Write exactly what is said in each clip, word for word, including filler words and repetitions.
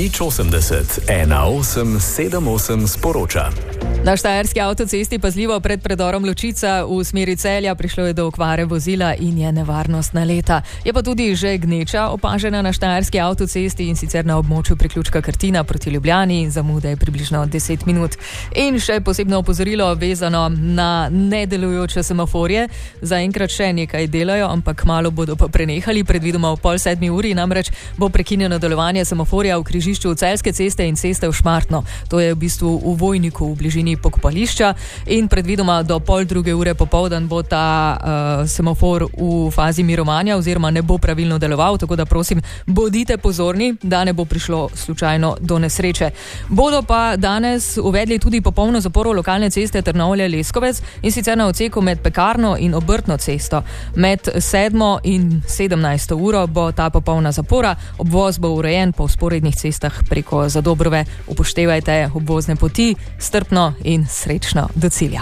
nič osemdeset, ena osem sedem osem sporoča. Na štajerski avtocesti pazljivo pred predorom Ločica v smeri Celja prišlo je do okvare vozila in je nevarnostna leta. Je pa tudi že gneča opažena na štajerski avtocesti in sicer na območju priključka Krtina proti Ljubljani in zamuda je približno deset minut. In še posebno opozorilo vezano na nedelujoče semaforje. Zaenkrat še nekaj delajo, ampak malo bodo pa prenehali. Predvidoma v pol sedmi uri namreč bo prekinjeno delovanje semaforja v križišču Celjske ceste in ceste v Šmartno. To je v bistvu v Vojniku v bližini pokopališča in predvidoma do pol druge ure popoldan bo ta uh, semafor v fazi mirovanja oziroma ne bo pravilno deloval, tako da prosim, bodite pozorni, da ne bo prišlo slučajno do nesreče. Bodo pa danes uvedli tudi popolno zaporo lokalne ceste Trnovlje-Leskovec in sicer na odseku med Pekarno in Obrtno cesto. Med sedmo in sedemnajsto uro bo ta popolna zapora, obvoz bo urejen po vzporednih cestah preko Zadobrove. Upoštevajte obvozne poti, strpno in srečno do cilja.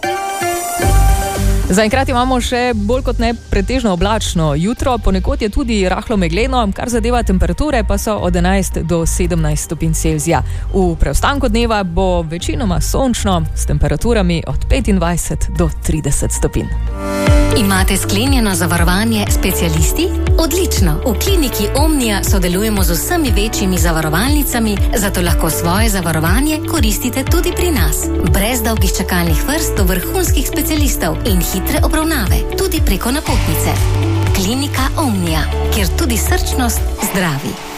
Zaenkrat imamo še bolj kot ne pretežno oblačno jutro, ponekod je tudi rahlo megleno, kar zadeva temperature pa so od enajst do sedemnajst stopinj Celzija. V preostanku dneva bo večinoma sončno s temperaturami od petindvajset do trideset stopinj. Imate sklenjeno zavarovanje specialisti? Odlično! V kliniki Omnia sodelujemo z vsemi večjimi zavarovalnicami, zato lahko svoje zavarovanje koristite tudi pri nas. Brez dolgih čakalnih vrst do vrhunskih specialistov in hitre obravnave, tudi preko napotnice. Klinika Omnia, kjer tudi srčnost zdravi.